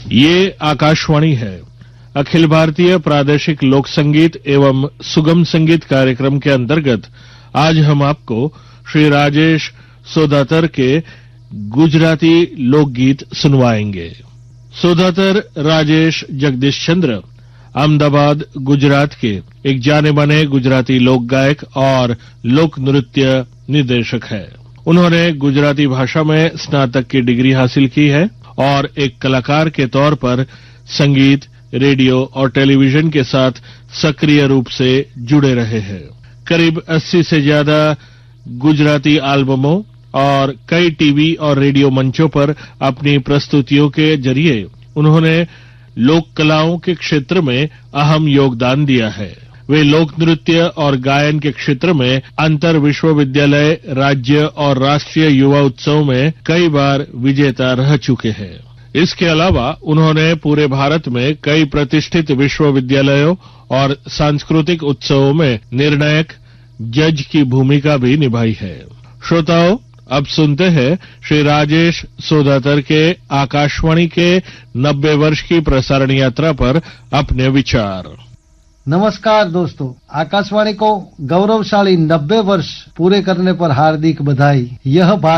ये आकाशवाणी है। अखिल भारतीय प्रादेशिक लोक संगीत एवं सुगम संगीत कार्यक्रम के अंतर्गत आज हम आपको श्री राजेश सोदातर के गुजराती लोकगीत सुनवाएंगे। सोदातर राजेश जगदीश चंद्र अहमदाबाद गुजरात के एक जाने माने गुजराती लोक गायक और लोक नृत्य निर्देशक है। उन्होंने गुजराती भाषा में स्नातक की डिग्री हासिल की है और एक कलाकार के तौर पर संगीत, रेडियो और टेलीविजन के साथ सक्रिय रूप से जुड़े रहे हैं। करीब 80 से ज्यादा गुजराती एल्बमों और कई टीवी और रेडियो मंचों पर अपनी प्रस्तुतियों के जरिए उन्होंने लोक कलाओं के क्षेत्र में अहम योगदान दिया है। वे लोक नृत्य और गायन के क्षेत्र में अंतर विश्वविद्यालय, राज्य और राष्ट्रीय युवा उत्सव में कई बार विजेता रह चुके हैं। इसके अलावा उन्होंने पूरे भारत में कई प्रतिष्ठित विश्वविद्यालयों और सांस्कृतिक उत्सवों में निर्णायक जज की भूमिका भी निभाई है। श्रोताओं, अब सुनते हैं श्री राजेश सोदातर के आकाशवाणी के 90 वर्ष की प्रसारण यात्रा पर अपने विचार। नमस्कार दोस्तों, आकाशवाणी को गौरवशाली 90 वर्ष पूरे करने पर हार्दिक बधाई। यह